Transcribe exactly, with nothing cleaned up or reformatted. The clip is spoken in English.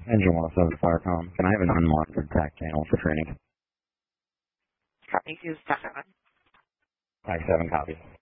Engine one oh seven Firecom. Can I have an unmonitored T A C channel for training? Copy, use T A C seven. T A C seven, copy.